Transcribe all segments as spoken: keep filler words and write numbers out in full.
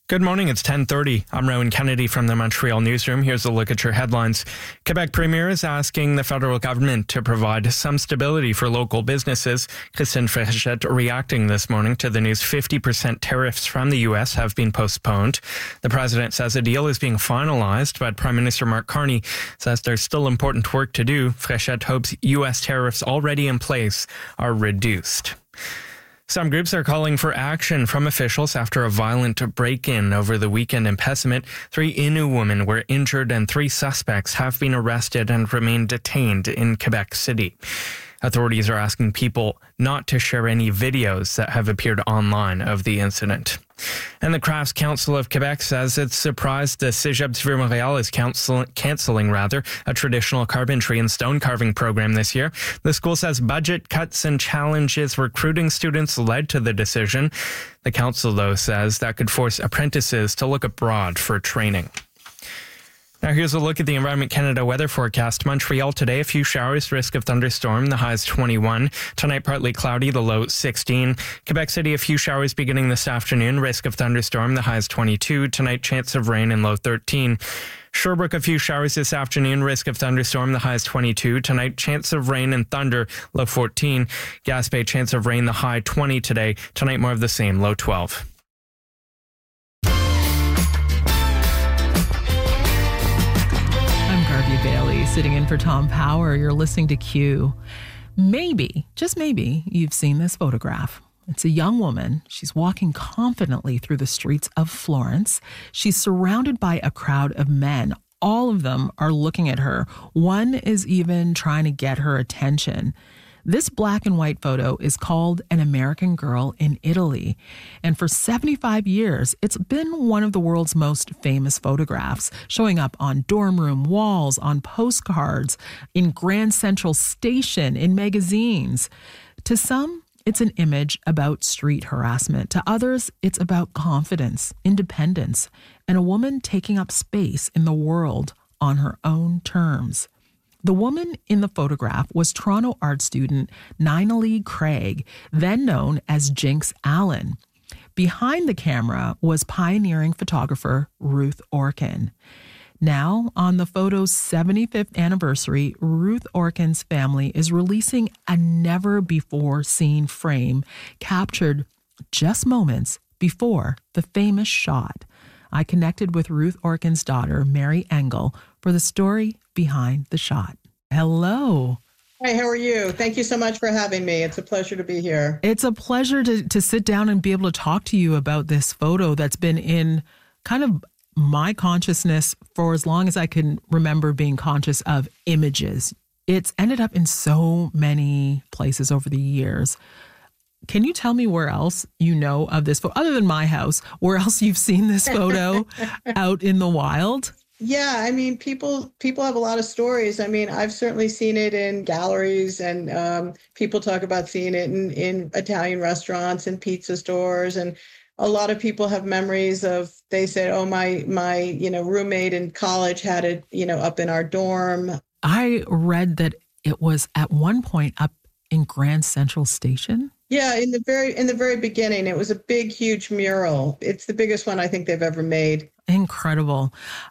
Good morning, it's ten thirty. I'm Rowan Kennedy from the Montreal Newsroom. Here's a look at your headlines. Quebec Premier is asking the federal government to provide some stability for local businesses. Christine Fréchette reacting this morning to the news fifty percent tariffs from the U S have been postponed. The president says a deal is being finalized, but Prime Minister Mark Carney says there's still important work to do. Fréchette hopes U S tariffs already in place are reduced. Some groups are calling for action from officials after a violent break-in over the weekend in Pessamit. Three Innu women were injured and three suspects have been arrested and remain detained in Quebec City. Authorities are asking people not to share any videos that have appeared online of the incident. And the Crafts Council of Quebec says it's surprised the Cégep du Vieux-Montréal is counsel- cancelling rather a traditional carpentry and stone carving program this year. The school says budget cuts and challenges recruiting students led to the decision. The council, though, says that could force apprentices to look abroad for training. Now here's a look at the Environment Canada weather forecast. Montreal today, a few showers, risk of thunderstorm, the high is twenty-one. Tonight, partly cloudy, the low sixteen. Quebec City, a few showers beginning this afternoon, risk of thunderstorm, the high is twenty-two. Tonight, chance of rain and low thirteen. Sherbrooke, a few showers this afternoon, risk of thunderstorm, the high is twenty-two. Tonight, chance of rain and thunder, low fourteen. Gaspé, chance of rain, the high twenty today. Tonight, more of the same, low twelve. Bailey sitting in for Tom Power. You're listening to Q. Maybe, just maybe, you've seen this photograph. It's a young woman. She's walking confidently through the streets of Florence. She's surrounded by a crowd of men. All of them are looking at her. One is even trying to get her attention. This black and white photo is called An American Girl in Italy. And for seventy-five years, it's been one of the world's most famous photographs, showing up on dorm room walls, on postcards, in Grand Central Station, in magazines. To some, it's an image about street harassment. To others, it's about confidence, independence, and a woman taking up space in the world on her own terms. The woman in the photograph was Toronto art student Nina-Lee Craig, then known as Jinx Allen. Behind the camera was pioneering photographer Ruth Orkin. Now, on the photo's seventy-fifth anniversary, Ruth Orkin's family is releasing a never-before-seen frame captured just moments before the famous shot. I connected with Ruth Orkin's daughter, Mary Engel, for the story behind the shot. Hello. Hi, how are you? Thank you so much for having me. It's a pleasure to be here. It's a pleasure to, to sit down and be able to talk to you about this photo that's been in kind of my consciousness for as long as I can remember being conscious of images. It's ended up in so many places over the years. Can you tell me where else you know of this photo, other than my house, where else you've seen this photo out in the wild? Yeah, I mean, people people have a lot of stories. I mean, I've certainly seen it in galleries, and um, people talk about seeing it in, in Italian restaurants and pizza stores. And a lot of people have memories of, they said, oh, my, my, you know, roommate in college had it, you know, up in our dorm. I read that it was at one point up in Grand Central Station. Yeah, in the very in the very beginning, it was a big, huge mural. It's the biggest one I think they've ever made. Incredible.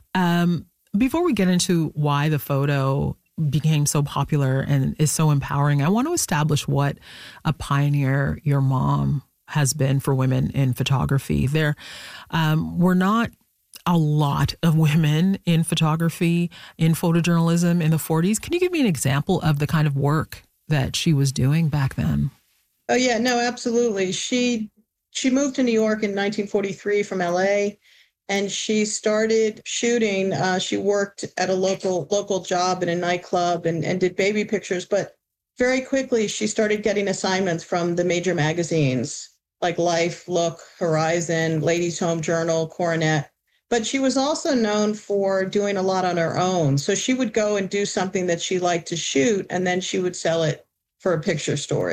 Um, before we get into why the photo became so popular and is so empowering, I want to establish what a pioneer your mom has been for women in photography. There um, were not a lot of women in photography, in photojournalism in the forties. Can you give me an example of the kind of work that she was doing back then? Oh, yeah, no, absolutely. She she moved to New York in nineteen forty-three from L A, and she started shooting. Uh, she worked at a local local job in a nightclub and, and did baby pictures. But very quickly, she started getting assignments from the major magazines like Life, Look, Horizon, Ladies' Home Journal, Coronet. But she was also known for doing a lot on her own. So she would go and do something that she liked to shoot, and then she would sell it for a picture story.